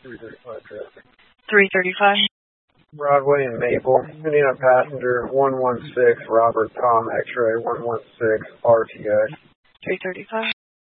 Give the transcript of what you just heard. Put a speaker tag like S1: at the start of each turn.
S1: 335 traffic.
S2: 335.
S1: Broadway and Maple. Indiana passenger 116, Robert Tom X-ray 116, RTX.
S2: 335.